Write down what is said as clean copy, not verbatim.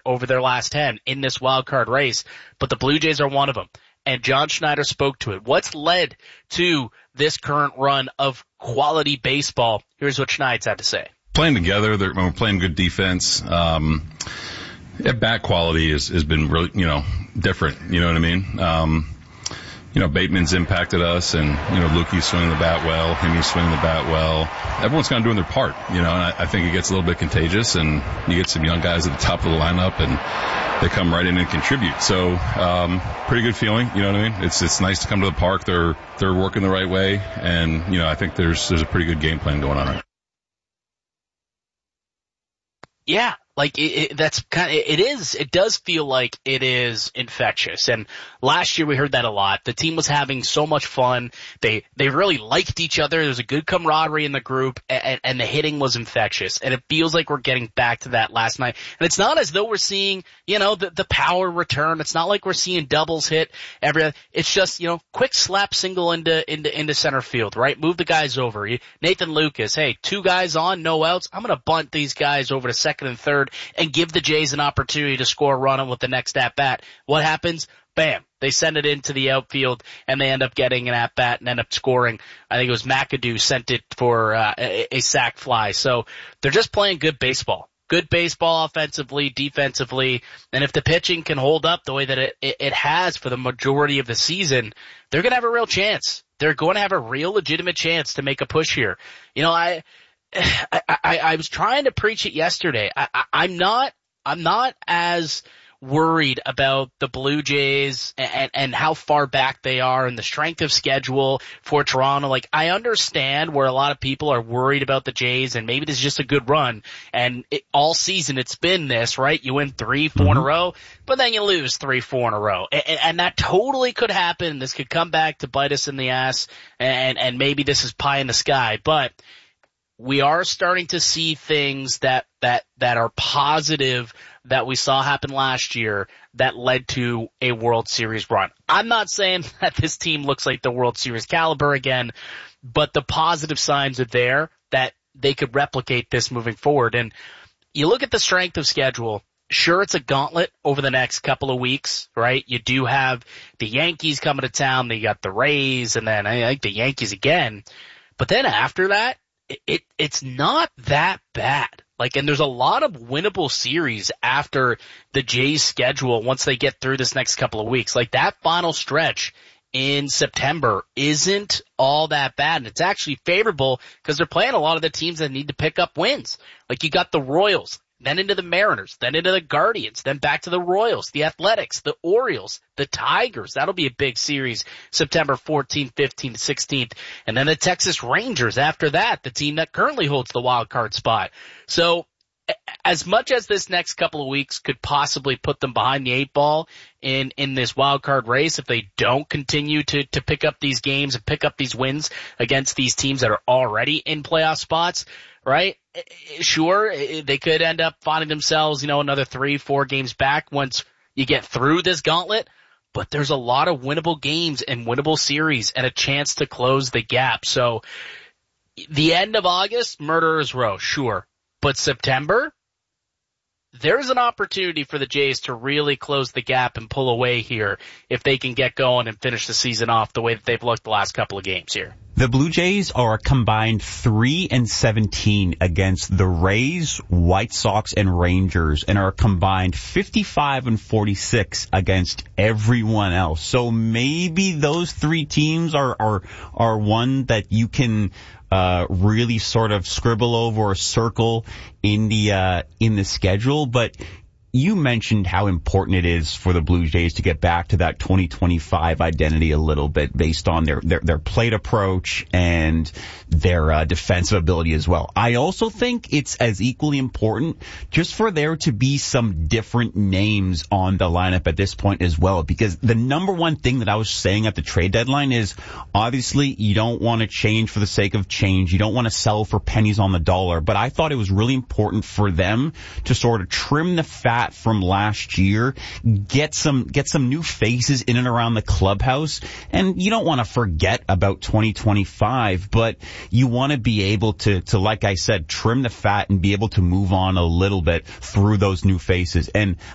over their last 10 in this wild card race, but the Blue Jays are one of them. And John Schneider spoke to it. What's led to this current run of quality baseball? Here's what Schneider had to say. Playing together, we're playing good defense. Bat quality has been really, different. You know what I mean? Bateman's impacted us, and, Lukey's swinging the bat well, Himmy's swinging the bat well. Everyone's kind of doing their part, and I think it gets a little bit contagious, and you get some young guys at the top of the lineup, and they come right in and contribute. So, pretty good feeling, you know what I mean? It's nice to come to the park. They're working the right way, and, I think there's a pretty good game plan going on. Yeah. It does feel like it is infectious. And last year we heard that a lot. The team was having so much fun. They really liked each other. There was a good camaraderie in the group, and the hitting was infectious. And it feels like we're getting back to that last night. And it's not as though we're seeing, the power return. It's not like we're seeing doubles hit it's just, quick slap single into center field, right? Move the guys over. Nathan Lucas, hey, 2 guys on, no outs. I'm going to bunt these guys over to second and third and give the Jays an opportunity to score a run with the next at-bat. What happens? Bam. They send it into the outfield, and they end up getting an at-bat and end up scoring. I think it was McAdoo sent it for a sac fly. So they're just playing good baseball. Good baseball offensively, defensively, and if the pitching can hold up the way that it has for the majority of the season, they're going to have a real chance. They're going to have a real legitimate chance to make a push here. I was trying to preach it yesterday. I'm not as worried about the Blue Jays and how far back they are and the strength of schedule for Toronto. I understand where a lot of people are worried about the Jays, and maybe this is just a good run. And all season it's been this, right? You win 3-4 in a row, but then you lose 3-4 in a row. And that totally could happen. This could come back to bite us in the ass, and maybe this is pie in the sky. But we are starting to see things that are positive that we saw happen last year that led to a World Series run. I'm not saying that this team looks like the World Series caliber again, but the positive signs are there that they could replicate this moving forward. And you look at the strength of schedule. Sure, it's a gauntlet over the next couple of weeks, right? You do have the Yankees coming to town. They got the Rays, and then I think the Yankees again. But then after that, it's not that bad. And there's a lot of winnable series after the Jays schedule once they get through this next couple of weeks. That final stretch in September isn't all that bad, and it's actually favorable because they're playing a lot of the teams that need to pick up wins. You got the Royals, then into the Mariners, then into the Guardians, then back to the Royals, the Athletics, the Orioles, the Tigers. That'll be a big series, September 14th, 15th, 16th. And then the Texas Rangers after that, the team that currently holds the wild card spot. So as much as this next couple of weeks could possibly put them behind the 8 ball in this wild card race, if they don't continue to pick up these games and pick up these wins against these teams that are already in playoff spots, right? Sure, they could end up finding themselves, another 3-4 games back once you get through this gauntlet. But there's a lot of winnable games and winnable series and a chance to close the gap. So the end of August, murderer's row, sure. But September, there's an opportunity for the Jays to really close the gap and pull away here if they can get going and finish the season off the way that they've looked the last couple of games here. The Blue Jays are a combined 3-17 against the Rays, White Sox, and Rangers, and are a combined 55-46 against everyone else. So maybe those 3 teams are one that you can really sort of scribble over or circle in the schedule. But you mentioned how important it is for the Blue Jays to get back to that 2025 identity a little bit based on their plate approach and their defensive ability as well. I also think it's as equally important just for there to be some different names on the lineup at this point as well, because the number one thing that I was saying at the trade deadline is obviously you don't want to change for the sake of change. You don't want to sell for pennies on the dollar, but I thought it was really important for them to sort of trim the fat from last year, get some new faces in and around the clubhouse. And you don't want to forget about 2025, but you want to be able to, like I said, trim the fat and be able to move on a little bit through those new faces. And